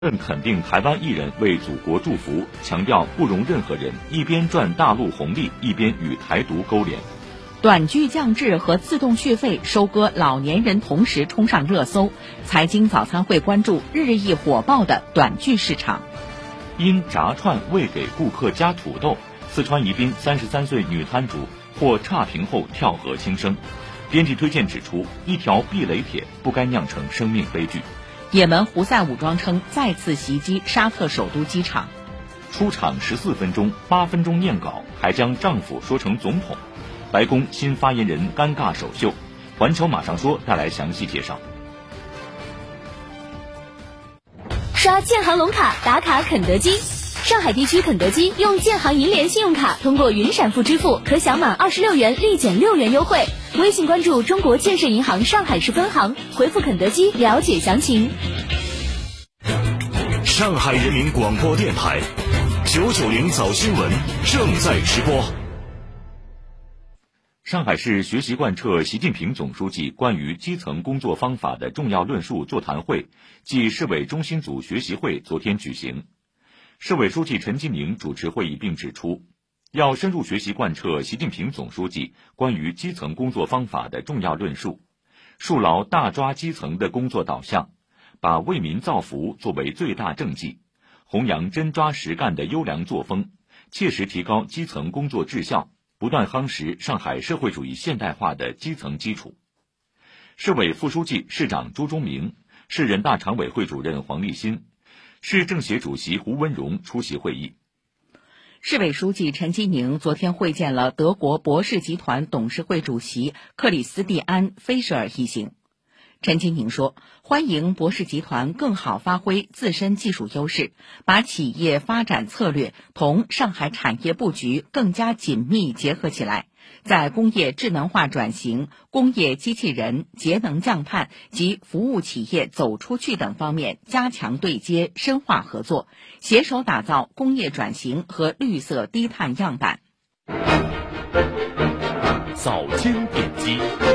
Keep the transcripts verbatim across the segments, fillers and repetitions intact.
更肯定台湾艺人为祖国祝福，强调不容任何人一边赚大陆红利，一边与台独勾连。 短剧降智和自动续费收割老年人同时冲上热搜，财经早餐会关注日益火爆的短剧市场。 因炸串未给顾客加土豆，四川宜宾三十三岁女摊主获差评后跳河轻生。编辑推荐指出，一条避雷帖不该酿成生命悲剧。 也门胡塞武装称再次袭击沙特首都机场。 出场十四分钟，八分钟念稿，还将丈夫说成总统。白宫新发言人尴尬首秀，环球马上说带来详细介绍。 刷建行龙卡打卡肯德基。上海地区肯德基用建行银联信用卡通过云闪付支付，可享满二十六元立减六元优惠。微信关注中国建设银行上海市分行，回复肯德基了解详情。 上海人民广播电台九九零早新闻正在直播。 上海市学习贯彻习近平总书记关于基层工作方法的重要论述座谈会暨市委中心组学习会昨天举行。市委书记陈吉宁主持会议并指出，要深入学习贯彻习近平总书记关于基层工作方法的重要论述，树牢大抓基层的工作导向，把为民造福作为最大政绩，弘扬真抓实干的优良作风，切实提高基层工作质效，不断夯实上海社会主义现代化的基层基础。市委副书记、市长朱忠明，市人大常委会主任黄立新，市政协主席胡文荣出席会议。 市委书记陈吉宁昨天会见了德国博士集团董事会主席克里斯蒂安·菲舍尔一行。陈吉宁说，欢迎博士集团更好发挥自身技术优势，把企业发展策略同上海产业布局更加紧密结合起来，在工业智能化转型、工业机器人、节能降碳及服务企业走出去等方面加强对接、深化合作，携手打造工业转型和绿色低碳样板。 早间点击。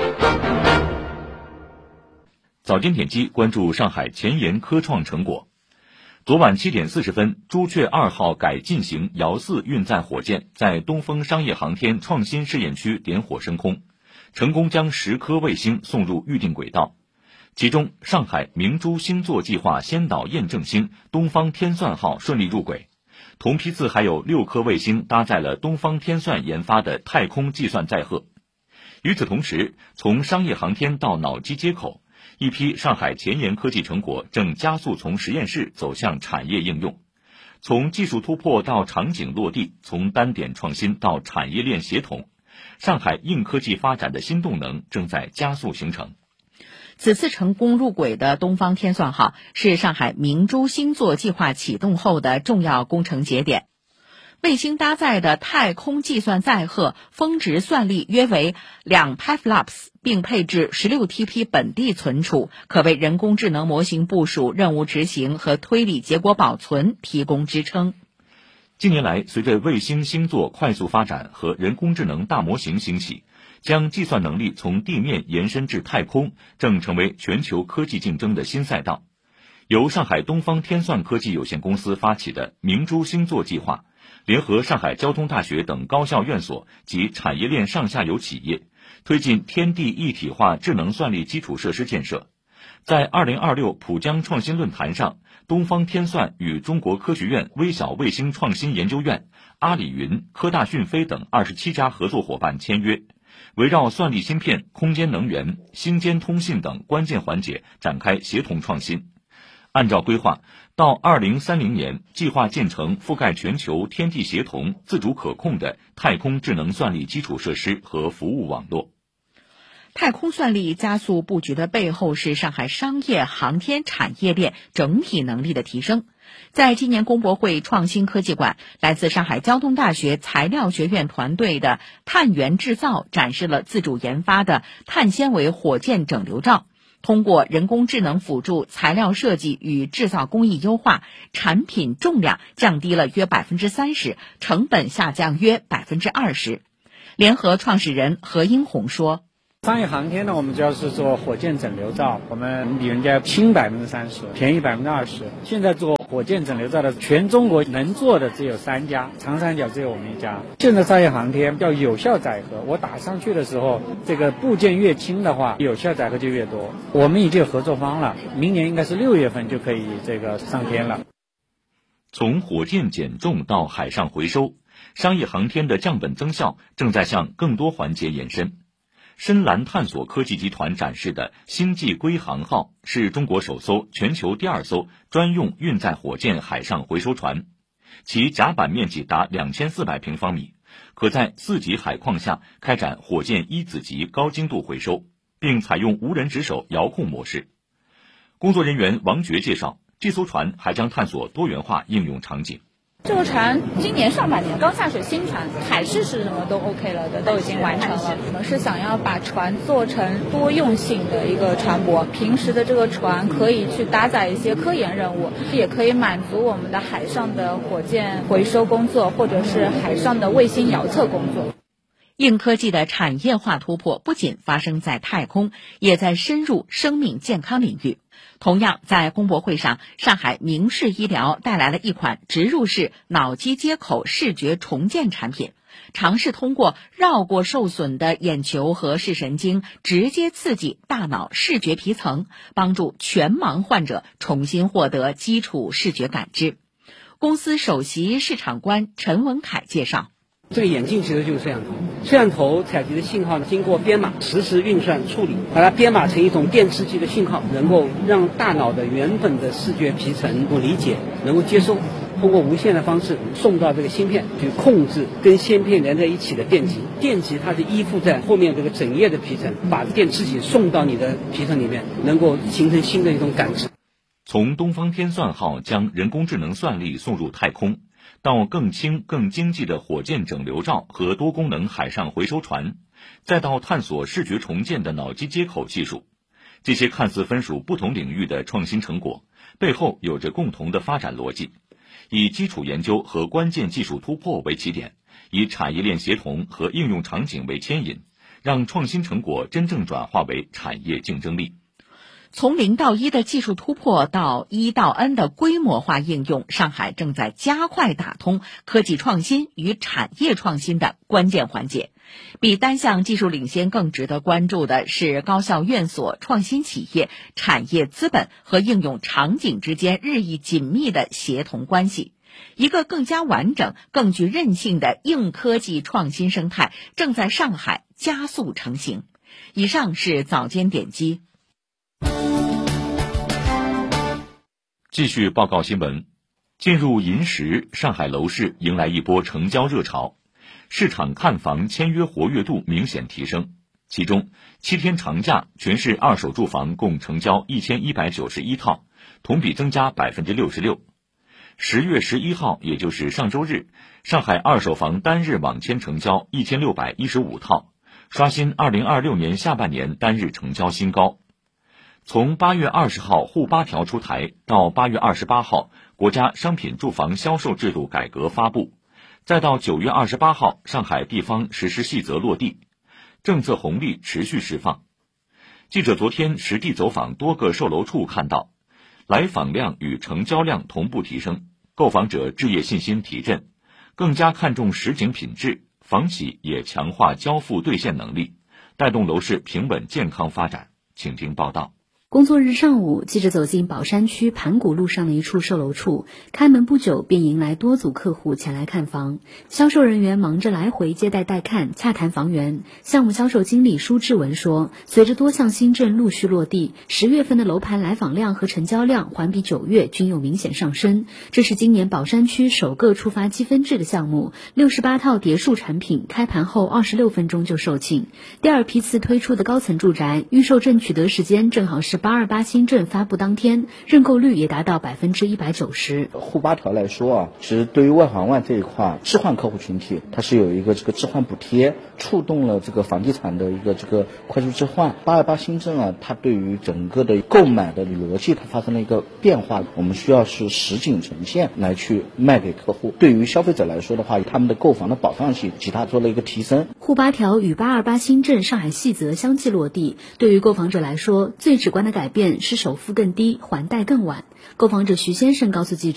早间点击关注上海前沿科创成果。昨晚七点四十分，朱雀二号改进型遥四运载火箭在东风商业航天创新试验区点火升空，成功将十颗卫星送入预定轨道。其中，上海明珠星座计划先导验证星东方天算号顺利入轨，同批次还有六颗卫星搭载了东方天算研发的太空计算载荷。与此同时，从商业航天到脑机接口，一批上海前沿科技成果正加速从实验室走向产业应用，从技术突破到场景落地，从单点创新到产业链协同，上海硬科技发展的新动能正在加速形成。 此次成功入轨的东方天算号是上海明珠星座计划启动后的重要工程节点。卫星搭载的太空计算载荷峰值算力约为两 petaflops， 并配置 十六 T P 本地存储，可为人工智能模型部署、任务执行和推理结果保存提供支撑。 近年来，随着卫星星座快速发展和人工智能大模型兴起，将计算能力从地面延伸至太空，正成为全球科技竞争的新赛道。由上海东方天算科技有限公司发起的明珠星座计划，联合上海交通大学等高校院所及产业链上下游企业，推进天地一体化智能算力基础设施建设。在二零二六浦江创新论坛上，东方天算与中国科学院微小卫星创新研究院、阿里云、科大讯飞等二十七家合作伙伴签约，围绕算力芯片、空间能源、星间通信等关键环节展开协同创新。按照规划，到二零三零年，计划建成覆盖全球天地协同、自主可控的太空智能算力基础设施和服务网络。 太空算力加速布局的背后是上海商业航天产业链整体能力的提升。在今年工博会创新科技馆，来自上海交通大学材料学院团队的碳源制造展示了自主研发的碳纤维火箭整流罩。通过人工智能辅助材料设计与制造工艺优化，产品重量降低了约 百分之三十， 成本下降约 百分之二十。联合创始人何英红说， 商业航天呢，我们主要是做火箭整流罩，我们比人家轻百分之三十，便宜百分之二十。现在做火箭整流罩的，全中国能做的只有三家，长三角只有我们一家。现在商业航天要有效载荷，我打上去的时候，这个部件越轻的话，有效载荷就越多。我们已经有合作方了，明年应该是六月份就可以这个上天了。 从火箭减重到海上回收，商业航天的降本增效正在向更多环节延伸。深蓝探索科技集团展示的星际归航号是中国首艘、全球第二艘专用运载火箭海上回收船，其甲板面积达两千四百平方米，可在四级海况下开展火箭一子级高精度回收，并采用无人值守遥控模式。工作人员王珏介绍，这艘船还将探索多元化应用场景。 这个船今年上半年刚下水新船，海试是什么都 OK 了的，都已经完成了。我们是想要把船做成多用性的一个船舶，平时的这个船可以去搭载一些科研任务，也可以满足我们的海上的火箭回收工作，或者是海上的卫星遥测工作。 硬科技的产业化突破不仅发生在太空，也在深入生命健康领域。同样，在工博会上，上海明视医疗带来了一款植入式脑机接口视觉重建产品，尝试通过绕过受损的眼球和视神经，直接刺激大脑视觉皮层，帮助全盲患者重新获得基础视觉感知。公司首席市场官陈文凯介绍， 这个眼镜其实就是摄像头，摄像头采集的信号呢，经过编码实时运算处理，把它编码成一种电刺激的信号，能够让大脑的原本的视觉皮层能够理解，能够接收，通过无线的方式送到这个芯片去控制跟芯片连在一起的电极。电极它是依附在后面这个整叶的皮层，把电刺激送到你的皮层里面，能够形成新的一种感知。 从东方天算号将人工智能算力送入太空，到更轻更经济的火箭整流罩和多功能海上回收船，再到探索视觉重建的脑机接口技术，这些看似分属不同领域的创新成果，背后有着共同的发展逻辑。以基础研究和关键技术突破为起点，以产业链协同和应用场景为牵引，让创新成果真正转化为产业竞争力。 从零到一的技术突破到一到 N 的规模化应用，上海正在加快打通科技创新与产业创新的关键环节。比单项技术领先更值得关注的是高校院所、创新企业、产业资本和应用场景之间日益紧密的协同关系。一个更加完整、更具韧性的硬科技创新生态正在上海加速成型。以上是早间点击。 继续报告新闻。进入银时，上海楼市迎来一波成交热潮，市场看房签约活跃度明显提升。其中，七天长假，全市二手住房共成交一千一百九十一套，同比增加百分之六十六。十月十一号，也就是上周日，上海二手房单日网签成交一千六百一十五套，刷新二零二六年下半年单日成交新高。从八月二十号沪八条出台到八月二十八号国家商品住房销售制度改革发布，再到九月二十八号上海地方实施细则落地，政策红利持续释放。记者昨天实地走访多个售楼处，看到来访量与成交量同步提升，购房者置业信心提振，更加看重实景品质，房企也强化交付兑现能力，带动楼市平稳健康发展。请听报道。 工作日上午，记者走进宝山区盘古路上的一处售楼处，开门不久便迎来多组客户前来看房。销售人员忙着来回接待带看，洽谈房源。项目销售经理舒志文说，随着多项新政陆续落地，十月份的楼盘来访量和成交量环比九月均有明显上升。这是今年宝山区首个触发积分制的项目，六十八套别墅产品开盘后二十六分钟就售罄。第二批次推出的高层住宅预售证取得时间正好是是八二八新政发布当天，认购率也达到百分之一百九十。 沪八条来说啊，其实对于外环外这一块置换客户群体，它是有一个这个置换补贴，触动了这个房地产的一个这个快速置换。八二八新政啊，它对于整个的购买的逻辑它发生了一个变化，我们需要是实景呈现来去卖给客户。对于消费者来说的话，他们的购房的保障性其他做了一个提升。 沪八条与八二八新政上海细则相继落地，对于购房者来说，最直观的改变是首付更低，还贷更晚。购房者徐先生告诉记者，